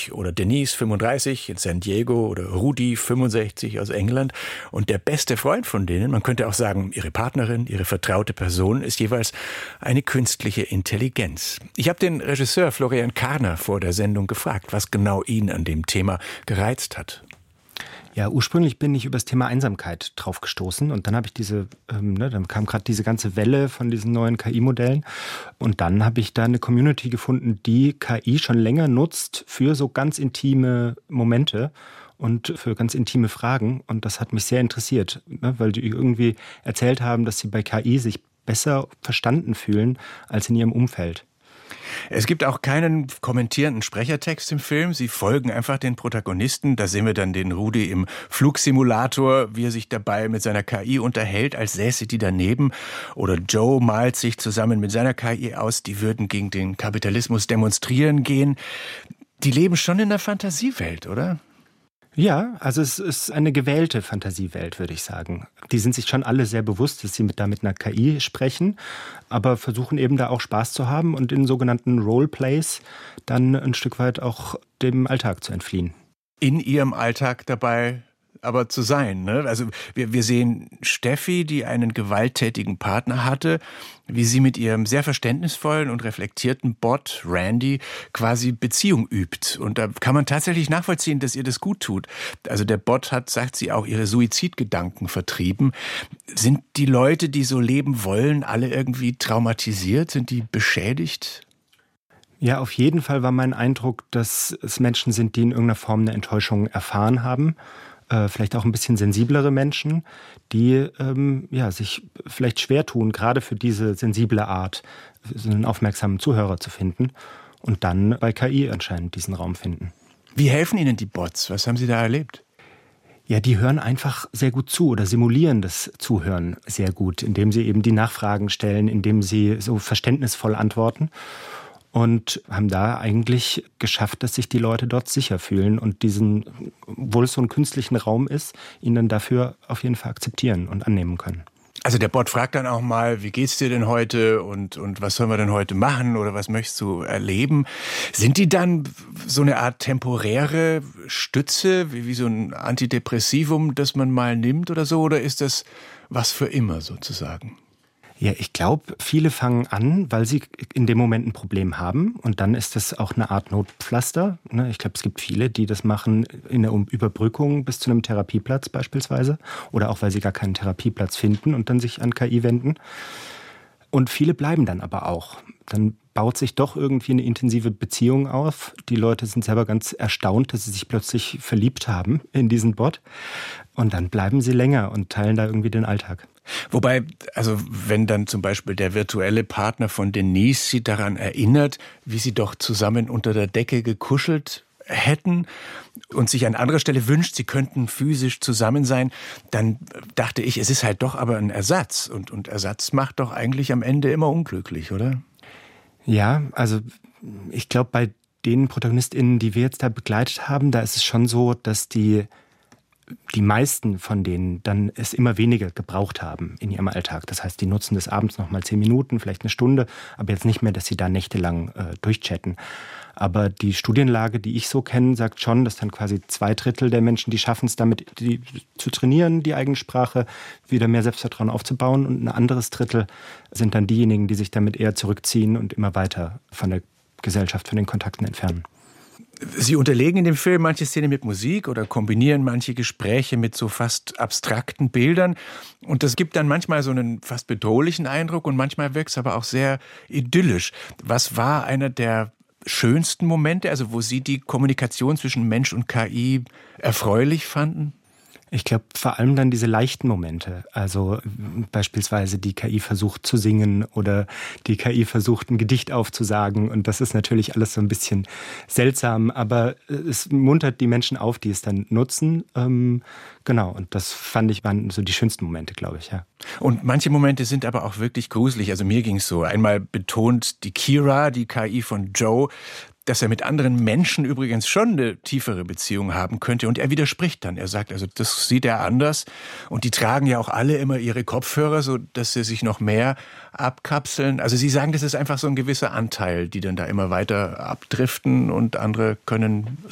65 oder Denise 35 in San Diego oder Rudi 65 aus England. Und der beste Freund von denen, man könnte auch sagen, ihre Partnerin, ihre vertraute Person, ist jeweils eine künstliche Intelligenz. Ich habe den Regisseur Florian Karner vor der Sendung gefragt, was genau ihn an dem Thema gereizt hat. Ja, ursprünglich bin ich über das Thema Einsamkeit drauf gestoßen und dann habe ich dann kam gerade diese ganze Welle von diesen neuen KI-Modellen und dann habe ich da eine Community gefunden, die KI schon länger nutzt für so ganz intime Momente und für ganz intime Fragen und das hat mich sehr interessiert, weil die irgendwie erzählt haben, dass sie bei KI sich besser verstanden fühlen als in ihrem Umfeld. Es gibt auch keinen kommentierenden Sprechertext im Film. Sie folgen einfach den Protagonisten. Da sehen wir dann den Rudi im Flugsimulator, wie er sich dabei mit seiner KI unterhält, als säße die daneben. Oder Joe malt sich zusammen mit seiner KI aus, die würden gegen den Kapitalismus demonstrieren gehen. Die leben schon in einer Fantasiewelt, oder? Ja, also es ist eine gewählte Fantasiewelt, würde ich sagen. Die sind sich schon alle sehr bewusst, dass sie da mit einer KI sprechen, aber versuchen eben da auch Spaß zu haben und in sogenannten Roleplays dann ein Stück weit auch dem Alltag zu entfliehen. In ihrem Alltag dabei aber zu sein, ne? Also wir sehen Steffi, die einen gewalttätigen Partner hatte, wie sie mit ihrem sehr verständnisvollen und reflektierten Bot Randy quasi Beziehung übt. Und da kann man tatsächlich nachvollziehen, dass ihr das gut tut. Also der Bot hat, sagt sie, auch ihre Suizidgedanken vertrieben. Sind die Leute, die so leben wollen, alle irgendwie traumatisiert? Sind die beschädigt? Ja, auf jeden Fall war mein Eindruck, dass es Menschen sind, die in irgendeiner Form eine Enttäuschung erfahren haben. Vielleicht auch ein bisschen sensiblere Menschen, die sich vielleicht schwer tun, gerade für diese sensible Art, so einen aufmerksamen Zuhörer zu finden und dann bei KI anscheinend diesen Raum finden. Wie helfen Ihnen die Bots? Was haben Sie da erlebt? Ja, die hören einfach sehr gut zu oder simulieren das Zuhören sehr gut, indem sie eben die Nachfragen stellen, indem sie so verständnisvoll antworten. Und haben da eigentlich geschafft, dass sich die Leute dort sicher fühlen und diesen, obwohl es so ein künstlichen Raum ist, ihn dann dafür auf jeden Fall akzeptieren und annehmen können. Also der Bot fragt dann auch mal, wie geht's dir denn heute und was sollen wir denn heute machen oder was möchtest du erleben? Sind die dann so eine Art temporäre Stütze, wie so ein Antidepressivum, das man mal nimmt oder so? Oder ist das was für immer sozusagen? Ja, ich glaube, viele fangen an, weil sie in dem Moment ein Problem haben. Und dann ist das auch eine Art Notpflaster. Ich glaube, es gibt viele, die das machen in der Überbrückung bis zu einem Therapieplatz beispielsweise. Oder auch, weil sie gar keinen Therapieplatz finden und dann sich an KI wenden. Und viele bleiben dann aber auch. Dann baut sich doch irgendwie eine intensive Beziehung auf. Die Leute sind selber ganz erstaunt, dass sie sich plötzlich verliebt haben in diesen Bot. Und dann bleiben sie länger und teilen da irgendwie den Alltag. Wobei, also wenn dann zum Beispiel der virtuelle Partner von Denise sie daran erinnert, wie sie doch zusammen unter der Decke gekuschelt hätten und sich an anderer Stelle wünscht, sie könnten physisch zusammen sein, dann dachte ich, es ist halt doch aber ein Ersatz. Und Ersatz macht doch eigentlich am Ende immer unglücklich, oder? Ja, also ich glaube, bei den ProtagonistInnen, die wir jetzt da begleitet haben, da ist es schon so, dass die meisten von denen dann es immer weniger gebraucht haben in ihrem Alltag. Das heißt, die nutzen das abends noch mal 10 Minuten, vielleicht eine Stunde, aber jetzt nicht mehr, dass sie da nächtelang durchchatten. Aber die Studienlage, die ich so kenne, sagt schon, dass dann quasi 2/3 der Menschen, die schaffen es damit, zu trainieren, die eigene Sprache, wieder mehr Selbstvertrauen aufzubauen. Und ein anderes Drittel sind dann diejenigen, die sich damit eher zurückziehen und immer weiter von der Gesellschaft, von den Kontakten entfernen. Sie unterlegen in dem Film manche Szenen mit Musik oder kombinieren manche Gespräche mit so fast abstrakten Bildern. Und das gibt dann manchmal so einen fast bedrohlichen Eindruck und manchmal wirkt es aber auch sehr idyllisch. Was war einer der schönsten Momente, also wo Sie die Kommunikation zwischen Mensch und KI erfreulich fanden? Ich glaube, vor allem dann diese leichten Momente. Also beispielsweise die KI versucht zu singen oder die KI versucht, ein Gedicht aufzusagen. Und das ist natürlich alles so ein bisschen seltsam, aber es muntert die Menschen auf, die es dann nutzen. Genau, und das fand ich waren so die schönsten Momente, glaube ich, ja. Und manche Momente sind aber auch wirklich gruselig. Also mir ging es so. Einmal betont die Kira, die KI von Joe, dass er mit anderen Menschen übrigens schon eine tiefere Beziehung haben könnte. Und er widerspricht dann. Er sagt, also das sieht er anders. Und die tragen ja auch alle immer ihre Kopfhörer, so dass sie sich noch mehr abkapseln. Also Sie sagen, das ist einfach so ein gewisser Anteil, die dann da immer weiter abdriften und andere können